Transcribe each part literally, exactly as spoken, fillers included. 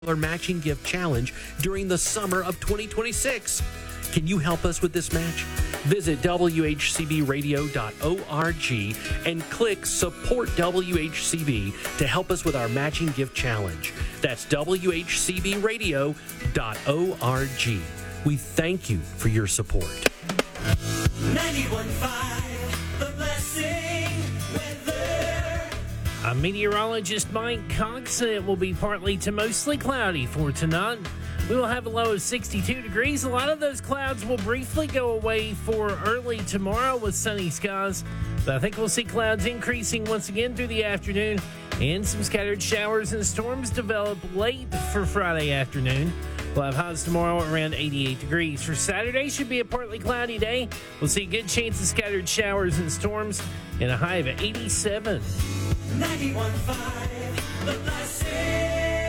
matching gift challenge during the summer of twenty twenty-six. Can you help us with this match? Visit W H C B radio dot org and click Support W H C B to help us with our matching gift challenge. That's W H C B radio dot org. We thank you for your support. ninety-one point five, The Blessing weather. A meteorologist Mike Cox said it will be partly to mostly cloudy for tonight. We will have a low of sixty-two degrees. A lot of those clouds will briefly go away for early tomorrow with sunny skies. But I think we'll see clouds increasing once again through the afternoon and some scattered showers and storms develop late for Friday afternoon. We'll have highs tomorrow around eighty-eight degrees. For Saturday, should be a partly cloudy day. We'll see a good chance of scattered showers and storms and a high of eighty-seven. ninety-one point five, The Blessing.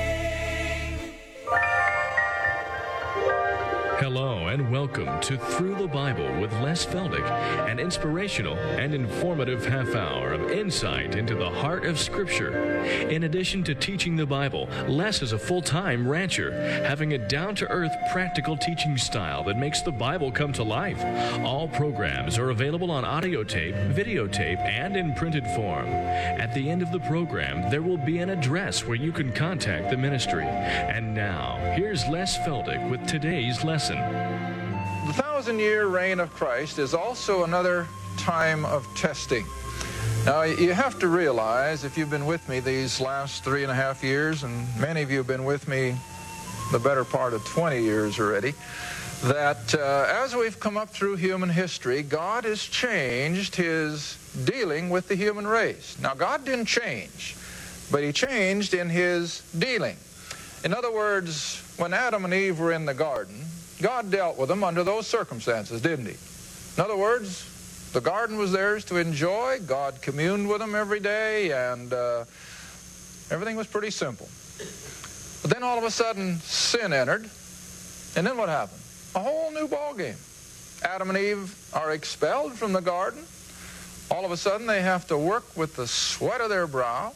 Hello and welcome to Through the Bible with Les Feldick, an inspirational and informative half hour of insight into the heart of Scripture. In addition to teaching the Bible, Les is a full-time rancher, having a down-to-earth practical teaching style that makes the Bible come to life. All programs are available on audio tape, videotape, and in printed form. At the end of the program, there will be an address where you can contact the ministry. And now, here's Les Feldick with today's lesson. The thousand-year reign of Christ is also another time of testing. Now, you have to realize, if you've been with me these last three and a half years, and many of you have been with me the better part of twenty years already, that uh, as we've come up through human history, God has changed his dealing with the human race. Now, God didn't change, but he changed in his dealing. In other words, when Adam and Eve were in the garden, God dealt with them under those circumstances, didn't he? In other words, the garden was theirs to enjoy. God communed with them every day, and uh, everything was pretty simple. But then all of a sudden, sin entered, and then what happened? A whole new ballgame. Adam and Eve are expelled from the garden. All of a sudden, they have to work with the sweat of their brow.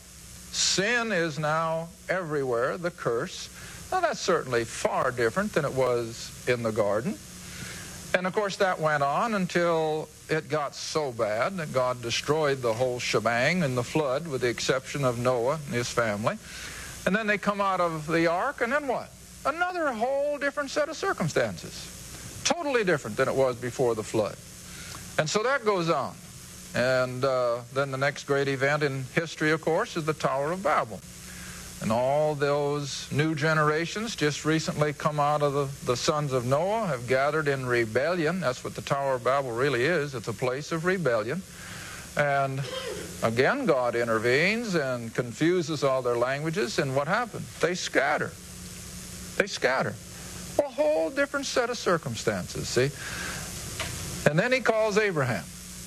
Sin is now everywhere, the curse. Now, that's certainly far different than it was in the garden. And, of course, that went on until it got so bad that God destroyed the whole shebang in the flood, with the exception of Noah and his family. And then they come out of the ark, and then what? Another whole different set of circumstances. Totally different than it was before the flood. And so that goes on. And uh, then the next great event in history, of course, is the Tower of Babel. And all those new generations just recently come out of the, the sons of Noah, have gathered in rebellion. That's what the Tower of Babel really is. It's a place of rebellion. And again, God intervenes and confuses all their languages. And what happened? They scatter. They scatter. A whole different set of circumstances, see? And then he calls Abraham.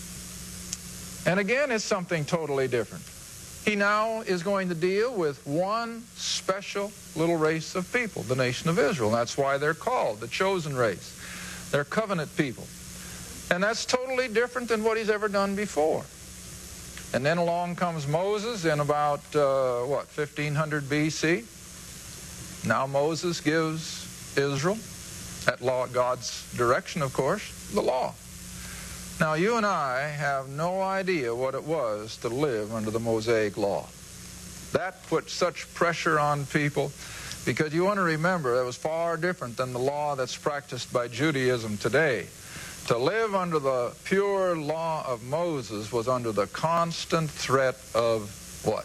And again, it's something totally different. He now is going to deal with one special little race of people, the nation of Israel. That's why they're called the chosen race. They're covenant people. And that's totally different than what he's ever done before. And then along comes Moses in about, uh, what, fifteen hundred B C? Now Moses gives Israel, at law, God's direction, of course, the law. Now, you and I have no idea what it was to live under the Mosaic law. That put such pressure on people, because you want to remember that was far different than the law that's practiced by Judaism today. To live under the pure law of Moses was under the constant threat of what?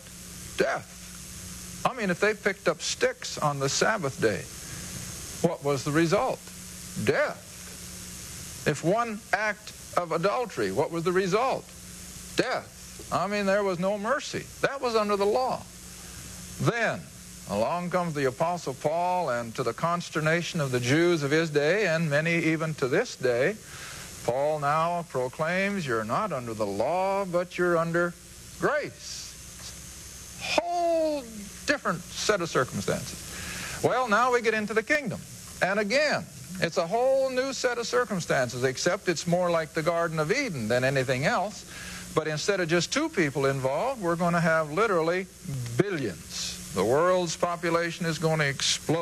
Death. I mean, if they picked up sticks on the Sabbath day, what was the result? Death. If one act of adultery, what was the result? Death. I mean, there was no mercy. That was under the law. Then, along comes the Apostle Paul, and to the consternation of the Jews of his day, and many even to this day, Paul now proclaims, you're not under the law, but you're under grace. Whole different set of circumstances. Well, now we get into the kingdom. And again, it's a whole new set of circumstances, except it's more like the Garden of Eden than anything else. But instead of just two people involved, we're going to have literally billions. The world's population is going to explode.